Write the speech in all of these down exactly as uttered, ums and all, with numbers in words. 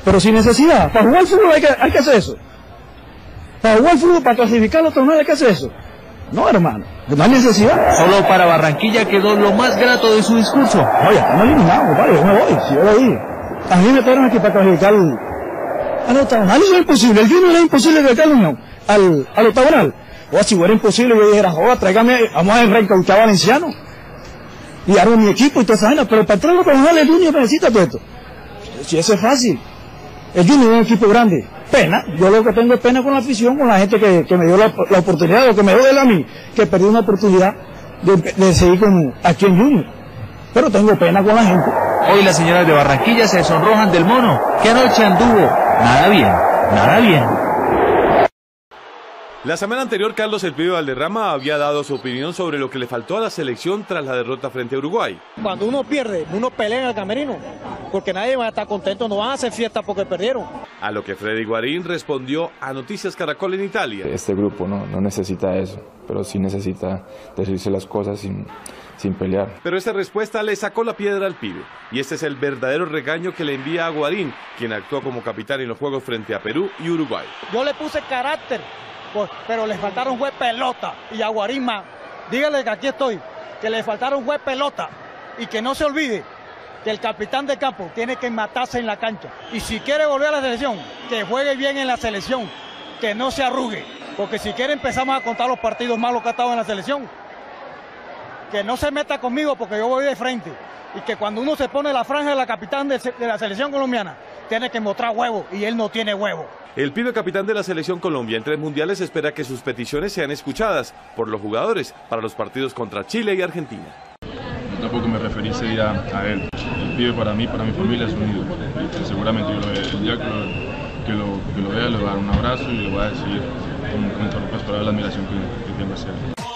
Pero sin necesidad. Para jugar fútbol hay que, hay que hacer eso. Para jugar fútbol, para clasificar los torneos hay que hacer eso. No, hermano, no hay necesidad. Solo para Barranquilla quedó lo más grato de su discurso. Oye, estamos eliminados, vale, yo me voy, si yo lo dije. A mí me esperaron aquí para clasificar al octagonal, eso es imposible. El Junior es imposible de la Unión al, al octagonal. O si fuera imposible, yo dijera, joder, tráigame, vamos a reencauchar valenciano. Y armo mi equipo y toda esa vaina, pero para entrar al octagonal el Junior necesita todo esto. Si eso es fácil. El Junior es un equipo grande. Pena, yo lo que tengo es pena con la afición, con la gente que, que me dio la, la oportunidad, lo que me dio él a mí, que perdí una oportunidad de, de seguir con, aquí en Junior. Pero tengo pena con la gente. Hoy las señoras de Barranquilla se sonrojan del mono, que anoche anduvo nada bien, nada bien. La semana anterior, Carlos El Pibe Valderrama había dado su opinión sobre lo que le faltó a la selección tras la derrota frente a Uruguay. Cuando uno pierde, uno pelea en el camerino, porque nadie va a estar contento, no van a hacer fiesta porque perdieron. A lo que Freddy Guarín respondió a Noticias Caracol en Italia. Este grupo no, no necesita eso, pero sí necesita decirse las cosas sin, sin pelear. Pero esta respuesta le sacó la piedra al pibe, y este es el verdadero regaño que le envía a Guarín, quien actuó como capitán en los juegos frente a Perú y Uruguay. Yo le puse carácter. Pues, pero les faltaron juez pelota y a Guarín, dígale que aquí estoy, que le faltaron juez pelota y que no se olvide que el capitán de campo tiene que matarse en la cancha y si quiere volver a la selección, que juegue bien en la selección, que no se arrugue, porque si quiere empezamos a contar los partidos malos que ha estado en la selección, que no se meta conmigo porque yo voy de frente y que cuando uno se pone la franja de la capitán de, de la selección colombiana, tiene que mostrar huevo y él no tiene huevo. El pibe capitán de la selección Colombia en tres mundiales espera que sus peticiones sean escuchadas por los jugadores para los partidos contra Chile y Argentina. Yo tampoco me referí ese día a él. El pibe para mí, para mi familia es un ídolo. Seguramente yo lo veré. El día que lo, que lo, que lo vea le voy a dar un abrazo y le voy a decir con, con todo respeto a la admiración que, que tengo hacia él.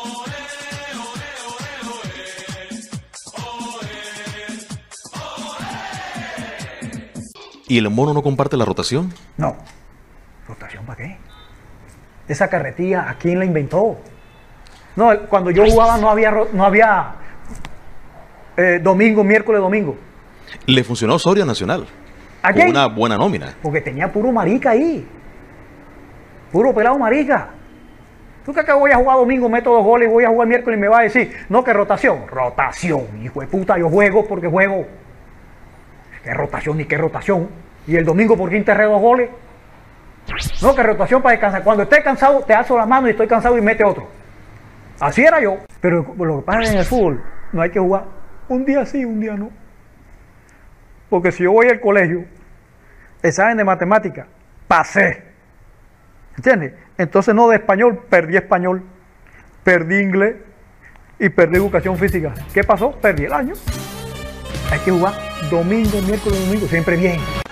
¿Y el mono no comparte la rotación? No. ¿Rotación para qué? Esa carretilla, ¿a quién la inventó? No, cuando yo jugaba no había, no había eh, domingo, miércoles, domingo. Le funcionó Soria Nacional. ¿A con qué? Una buena nómina. Porque tenía puro marica ahí. Puro pelado marica. ¿Tú crees que voy a jugar domingo, meto dos goles y voy a jugar miércoles y me va a decir, no, que rotación? Rotación, hijo de puta, yo juego porque juego. ¿Qué rotación ni qué rotación? ¿Y el domingo por qué enterré dos goles? No, que rotación para descansar. Cuando esté cansado, te alzo la mano y estoy cansado y mete otro. Así era yo. Pero lo que pasa es que en el fútbol no hay que jugar un día sí, un día no. Porque si yo voy al colegio, examen de matemática, pasé. ¿Entiendes? Entonces no de español, perdí español, perdí inglés y perdí educación física. ¿Qué pasó? Perdí el año. Hay que jugar domingo, miércoles, domingo, siempre bien.